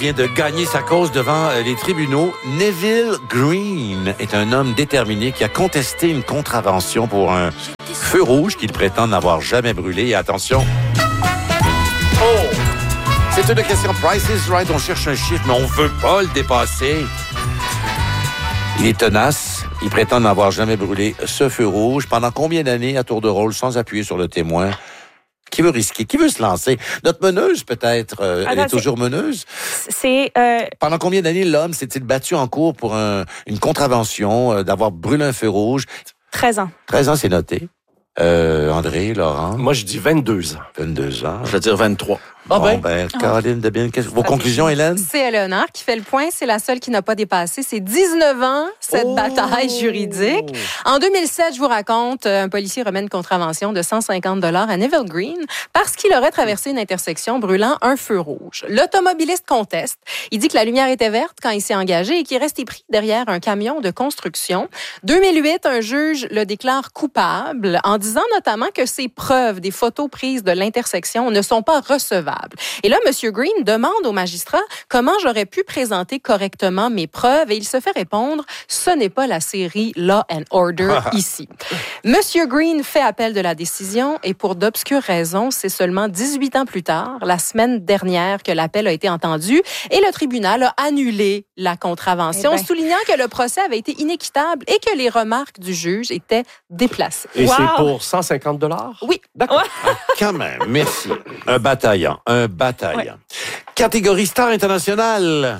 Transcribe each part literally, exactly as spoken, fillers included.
vient de gagner sa cause devant les tribunaux. Neville Green est un homme déterminé qui a contesté une contravention pour un feu rouge qu'il prétend n'avoir jamais brûlé. Et attention, oh, c'est une question Price is Right. On cherche un chiffre, mais on veut pas le dépasser. Il est tenace. Il prétend n'avoir jamais brûlé ce feu rouge. Pendant combien d'années à tour de rôle, sans appuyer sur le témoin? Qui veut risquer? Qui veut se lancer? Notre meneuse, peut-être. Euh, Attends, elle est toujours meneuse. C'est... Euh... Pendant combien d'années l'homme s'est-il battu en cours pour un, une contravention, euh, d'avoir brûlé un feu rouge? treize ans. treize ans, c'est noté. Euh, André, Laurent? Moi, je dis vingt-deux ans. vingt-deux ans. Je vais dire vingt-trois. Ah bon, ben, ben Caroline, de bien... Vos conclusions, Hélène? C'est Éléonore qui fait le point. C'est la seule qui n'a pas dépassé ses dix-neuf ans, cette oh! bataille juridique. En deux mille sept, je vous raconte, un policier remet une contravention de cent cinquante dollars à Neville Green parce qu'il aurait traversé une intersection brûlant un feu rouge. L'automobiliste conteste. Il dit que la lumière était verte quand il s'est engagé et qu'il est resté pris derrière un camion de construction. deux mille huit, un juge le déclare coupable en disant notamment que ses preuves des photos prises de l'intersection ne sont pas recevables. Et là, M. Green demande au magistrat comment j'aurais pu présenter correctement mes preuves et il se fait répondre « Ce n'est pas la série Law and Order ici ». M. Green fait appel de la décision et pour d'obscures raisons, c'est seulement dix-huit ans plus tard, la semaine dernière, que l'appel a été entendu et le tribunal a annulé la contravention, eh ben. soulignant que le procès avait été inéquitable et que les remarques du juge étaient déplacées. Et wow. c'est pour cent cinquante dollars? Oui. D'accord. Ouais. Quand même, merci. Un bataillant, un bataillant. Ouais. Catégorie star internationale.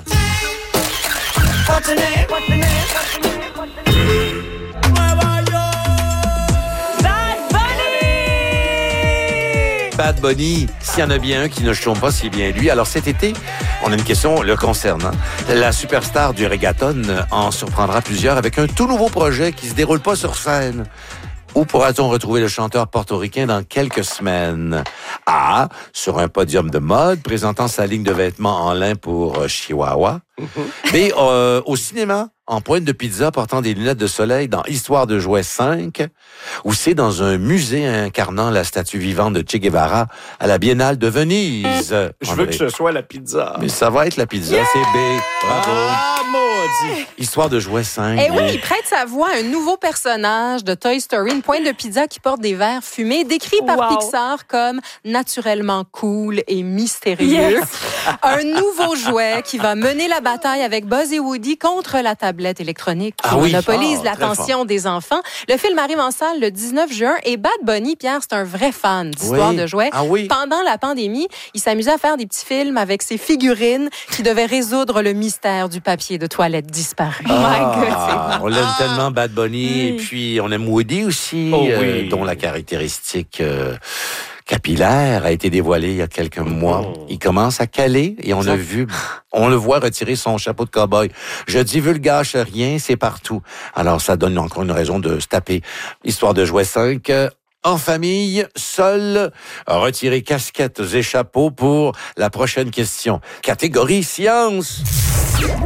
Bad Bunny, s'il y en a bien un qui ne chante pas, c'est bien lui. Alors cet été, on a une question le concernant. La superstar du reggaeton en surprendra plusieurs avec un tout nouveau projet qui se déroule pas sur scène. Où pourra-t-on retrouver le chanteur portoricain dans quelques semaines? A. Sur un podium de mode, présentant sa ligne de vêtements en lin pour euh, Chihuahua. Mm-hmm. B. Euh, au cinéma, en pointe de pizza, portant des lunettes de soleil dans Histoire de jouets cinq. Ou C. Dans un musée incarnant la statue vivante de Che Guevara à la Biennale de Venise. Je André. veux que ce soit la pizza. Mais ça va être la pizza, yeah! C'est B. Bravo. Ah, maudit. Histoire de jouets cinq. Eh oui, il prête sa voix à un nouveau personnage de Toy Story, une pointe de pizza qui porte des verres fumés, décrit par wow. Pixar comme naturellement cool et mystérieux. Yes. Un nouveau jouet qui va mener la bataille avec Buzz et Woody contre la tablette électronique qui ah oui. monopolise oh, l'attention des enfants. Le film arrive en salle le dix-neuf juin et Bad Bunny, Pierre, c'est un vrai fan d'Histoire oui. de jouets. Ah oui. Pendant la pandémie, il s'amusait à faire des petits films avec ses figurines qui devaient résoudre le mystère du papier de toilette disparu. Ah, my God, on l'aime ah. tellement, Bad Bunny. Oui. Et puis, on aime Woody aussi, oh, euh, oui. dont la caractéristique... Euh, capillaire a été dévoilé il y a quelques mois. Oh. Il commence à caler et on a vu, on le voit retirer son chapeau de cow-boy. Je divulgage rien, c'est partout. Alors ça donne encore une raison de se taper. Histoire de jouets cinq. En famille, seul, retirer casquettes et chapeaux pour la prochaine question. Catégorie science.